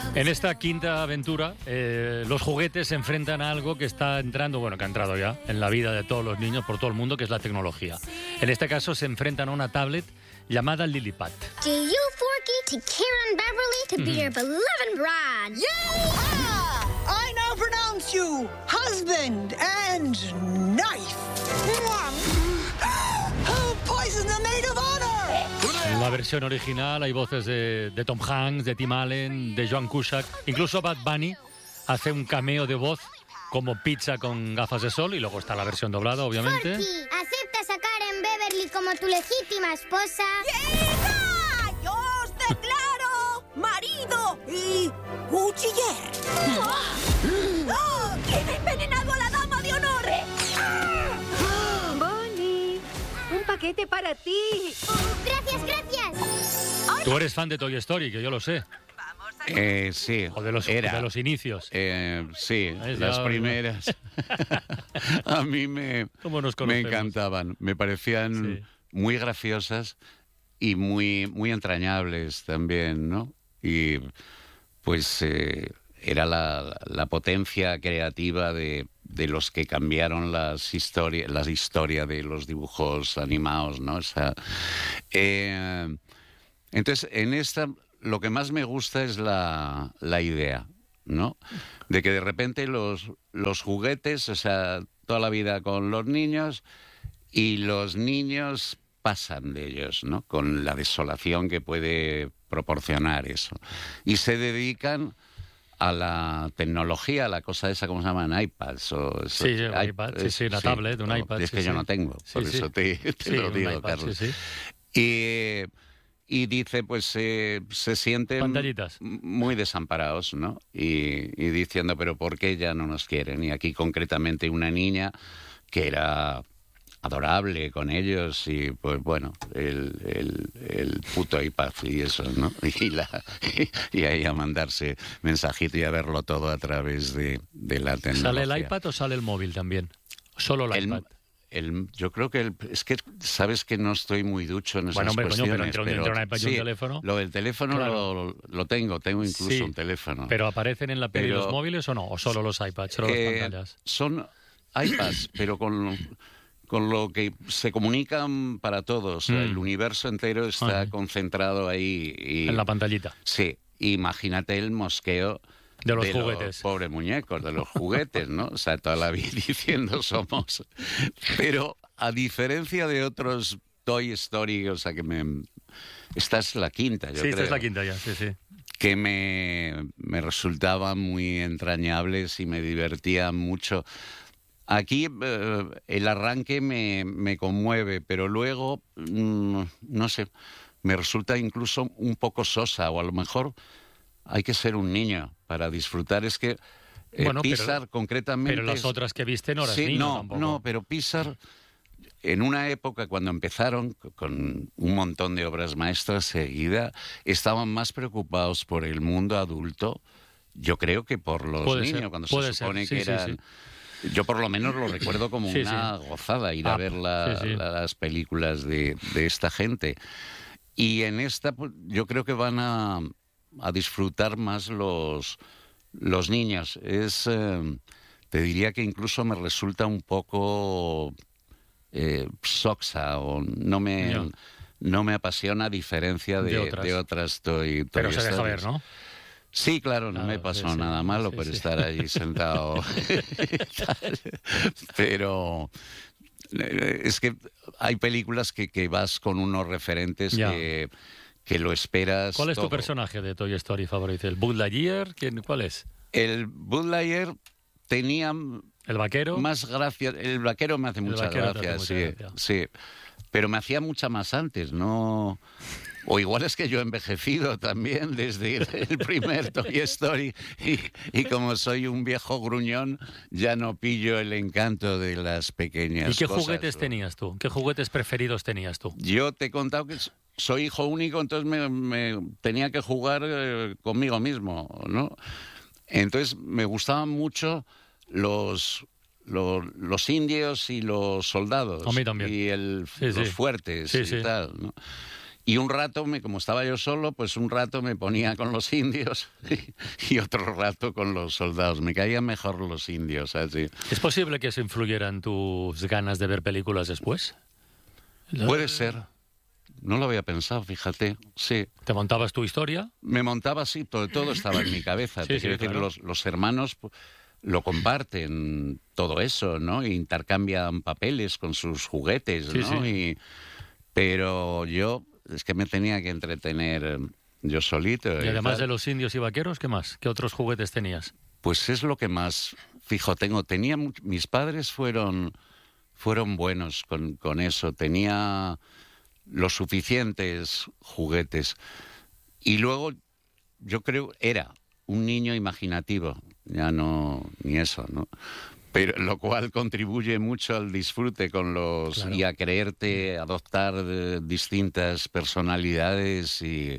En esta quinta aventura, los juguetes se enfrentan a algo que está entrando, bueno, que ha entrado ya en la vida de todos los niños por todo el mundo, que es la tecnología. En este caso se enfrentan a una tablet llamada Lillipad. To you, Forky, to Karen Beverly, to be your beloved bride. Yeah! I now pronounce you husband and knife. Poison the maid of honor! En la versión original hay voces de Tom Hanks, de Tim Allen, de Joan Cusack. Incluso Bad Bunny hace un cameo de voz como Pizza con gafas de sol, y luego está la versión doblada, obviamente. Forky, ¿aceptas a Karen Beverly como tu legítima esposa? ¡Hija! ¡Yo os declaro marido y cuchiller! ¡Oh! ¿Quién ha envenenado a la dama de honor? Bonnie, un paquete para ti. Gracias, gracias. Tú eres fan de Toy Story, que yo lo sé. Sí, O de los inicios. sí, Es las ya- primeras. A mí me ¿Cómo nos conocemos? encantaban, me parecían Sí. muy graciosas y muy entrañables también, ¿no? Y pues era la potencia creativa de los que cambiaron la historia de los dibujos animados, ¿no? O sea, entonces, en esta lo que más me gusta es la idea, ¿no? De que de repente los juguetes, o sea, toda la vida con los niños, y los niños pasan de ellos, ¿no? Con la desolación que puede proporcionar eso. Y se dedican a la tecnología, a la cosa esa, ¿cómo se llaman? iPads o eso. Sí, un iPad, sí, la tablet de un iPad. Es que sí, yo sí. no tengo, por Sí, sí. eso te Sí, lo un digo, iPad, Carlos. sí, sí. Y dice, pues se sienten Pantallitas. muy desamparados, ¿no? Y diciendo, pero ¿por qué ya no nos quieren? Y aquí concretamente una niña que era adorable con ellos, y pues bueno, el puto iPad y eso, ¿no? Y ahí a mandarse mensajitos y a verlo todo a través de la tecnología. ¿Sale el iPad o sale el móvil también? Solo el iPad. Yo creo que es que sabes que no estoy muy ducho en esas Bueno, hombre, coño, cuestiones, pero entre un iPad y un teléfono. Lo del teléfono Claro. lo tengo incluso Sí, un teléfono. ¿Pero aparecen en la peli Pero- los móviles o no? ¿O solo los iPads, solo las pantallas? Son iPads, pero con lo que se comunican para todos. O sea, el universo entero está concentrado ahí. En la pantallita. Sí, imagínate el mosqueo De los juguetes. Pobres muñecos, de los juguetes, ¿no? O sea, toda la vida diciendo somos. Pero a diferencia de otros Toy Story, o sea, esta es la quinta, yo Sí, creo. esta es la quinta ya, sí, sí. Que me resultaban muy entrañables y me divertían mucho. Aquí el arranque me conmueve, pero luego, no sé, me resulta incluso un poco sosa, o a lo mejor hay que ser un niño para disfrutar. Es que Bueno, Pixar concretamente... Pero las otras que viste no eras Sí, niño tampoco. no, pero Pixar, en una época cuando empezaron con un montón de obras maestras seguida, estaban más preocupados por el mundo adulto, yo creo, que por los Puede niños, ser, cuando puede se supone ser, que sí, eran... sí. Yo por lo menos lo recuerdo como Sí, una gozada ir a ver sí, sí. las películas de esta gente. Y en esta, pues, yo creo que van a disfrutar más los niños. Te diría que incluso me resulta un poco soxa, o no me apasiona, a diferencia de otras Toy Pero se deja Stories. ver, ¿no? Sí, claro, no me pasó nada malo por estar allí sentado. Pero es que hay películas que vas con unos referentes que lo esperas. ¿Cuál es todo. tu personaje de Toy Story favorito? ¿El Buzz Lightyear? ¿Cuál es? El Buzz Lightyear tenía ¿El vaquero? más gracia. El vaquero me hace mucha vaquero te gracia, hace mucha gracia. sí. Pero me hacía mucha más antes, ¿no? O igual es que yo he envejecido también desde el primer Toy Story, y como soy un viejo gruñón, ya no pillo el encanto de las pequeñas ¿Y qué cosas, juguetes ¿no? tenías tú? ¿Qué juguetes preferidos tenías tú? Yo te he contado que soy hijo único, entonces me tenía que jugar conmigo mismo, ¿no? Entonces me gustaban mucho los indios y los soldados. A mí también. Y Sí, los sí. fuertes Sí, y sí. tal, ¿no? Y un rato, como estaba yo solo, pues un rato me ponía con los indios y otro rato con los soldados. Me caían mejor los indios, así. ¿Es posible que eso influyera en tus ganas de ver películas después? Puede ser. No lo había pensado, fíjate. Sí. ¿Te montabas tu historia? Me montaba así, todo estaba en mi cabeza. Sí, Te sí, quiero decir, claro. los hermanos lo comparten todo eso, ¿no? E intercambian papeles con sus juguetes, Sí, ¿no? sí. Pero yo, es que me tenía que entretener yo solito. Y además tal. de los indios y vaqueros, ¿qué más? ¿Qué otros juguetes tenías? Pues es lo que más fijo tengo. Mis padres fueron buenos con eso. Tenía los suficientes juguetes. Y luego, yo creo, era un niño imaginativo. Ya no, ni eso, ¿no? Pero lo cual contribuye mucho al disfrute con los Claro. y a creerte, adoptar distintas personalidades y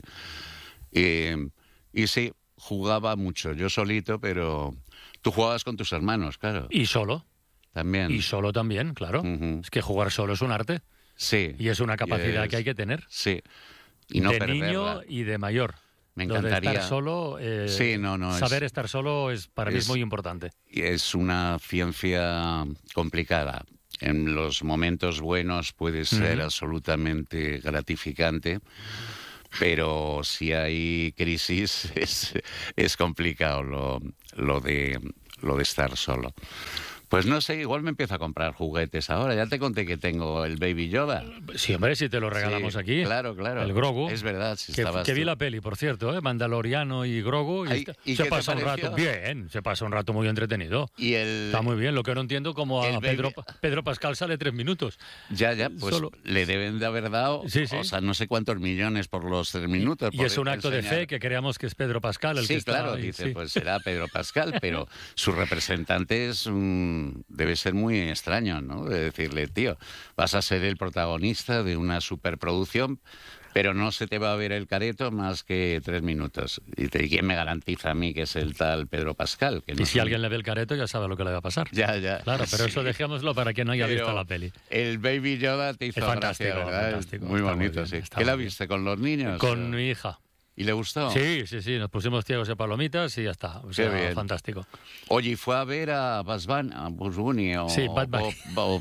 sí, jugaba mucho, yo solito, pero tú jugabas con tus hermanos, claro, Y solo. también. Y solo también, claro. Ujú. Es que jugar solo es un arte Sí. y es una capacidad es- que hay que tener. Sí. Y no de perderla. niño y de mayor. Me Lo de encantaría. estar solo, Sí, no, saber estar solo es para mí es es- muy importante. Y es una ciencia complicada. En los momentos buenos puede ser absolutamente gratificante, pero si hay crisis es complicado lo de estar solo. Pues no sé, igual me empiezo a comprar juguetes ahora. Ya te conté que tengo el Baby Yoda. Sí, hombre, si te lo regalamos Sí, aquí. Claro, claro. El Grogu. Es verdad, si Que estabas vi tú. la peli, por cierto, Mandaloriano y Grogu. Ay, ¿y se qué te pasa un pareció? rato bien, se pasa un rato muy entretenido. Y el... Está muy bien, lo que no entiendo como a el baby- Pedro Pascal sale 3 minutos. Ya, pues Solo- le deben de haber dado, Sí, sí. o sea, no sé cuántos millones por los 3 minutos. Y por es un acto de enseñar. fe que creamos que es Pedro Pascal el que Sí, está claro, ahí, dice, sí. pues será Pedro Pascal, pero su representante debe ser muy extraño, ¿no? De decirle, tío, vas a ser el protagonista de una superproducción, pero no se te va a ver el careto más que 3 minutos. ¿Y quién me garantiza a mí que es el tal Pedro Pascal? Que no Y si soy- alguien le ve el careto ya sabe lo que le va a pasar. Ya, ya. Claro, pero eso Sí. dejémoslo para quien no haya visto Pero la peli. El Baby Yoda te hizo Es fantástico, gracia, ¿verdad? fantástico, Muy está muy bonito, bien, sí. está ¿Qué la muy bien. viste con los niños? Con mi hija. ¿Y le gustó? Sí, nos pusimos ciegos de palomitas y ya está. O sea, bien. fantástico. Oye, ¿y fue a ver a Bugs Bunny o... Sí, Bad Bunny.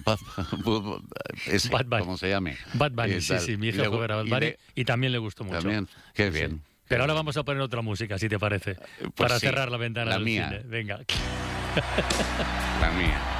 ese, Bad Bunny. ¿cómo se llame? Bad Bunny, sí, tal. sí, mi Y hija le- fue a ver a Bad y Bunny le- y también le gustó mucho. También, qué Sí. bien. Pero ahora vamos a poner otra música, si te parece, Pues para sí, cerrar la ventana la del mía. cine. Venga. La mía.